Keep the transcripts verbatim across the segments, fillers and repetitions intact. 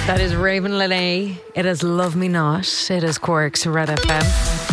That is Raven Lene. It is Love Me Not. It is Cork's Red F M.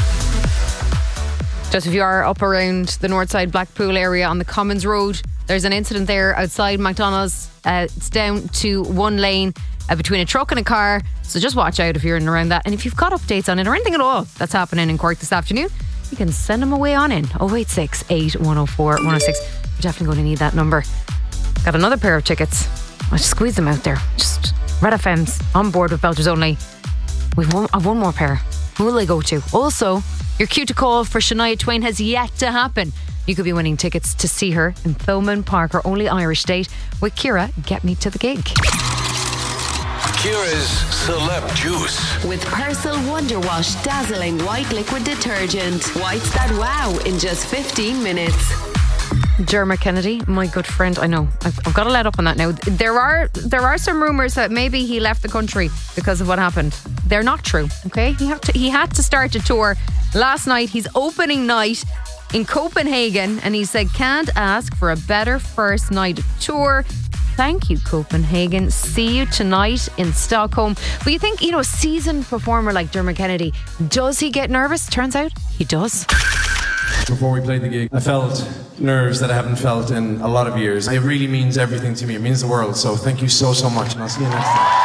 Just if you are up around the north side Blackpool area on the Commons Road, there's an incident there outside McDonald's. Uh, it's down to one lane uh, between a truck and a car. So just watch out if you're in and around that. And if you've got updates on it or anything at all that's happening in Cork this afternoon, you can send them away on in oh eight six, eight one oh four, one oh six. You're definitely going to need that number. Got another pair of tickets. I'll just squeeze them out there. Just Red F M's on board with Belters Only. We've one, I've one more pair. Who will I go to? Also, your cue to call for Shania Twain has yet to happen. You could be winning tickets to see her in Thomond Park, her only Irish date, with Ciara. Get me to the gig. Ciara's Celeb Juice. With Persil Wonder Wash dazzling white liquid detergent. Whites that wow in just fifteen minutes. Dermot Kennedy, my good friend. I know I've, I've got to let up on that now. There are there are some rumours that maybe he left the country because of what happened. They're not true. Okay, he had to, he had to start a tour last night. His opening night in Copenhagen, and he said can't ask for a better first night tour. Thank you, Copenhagen. See you tonight in Stockholm. But you think, you know, a seasoned performer like Dermot Kennedy, does he get nervous? Turns out he does. Before we played the gig, I felt nerves that I haven't felt in a lot of years. It really means everything to me. It means the world. So thank you so, so much. And I'll see you next time.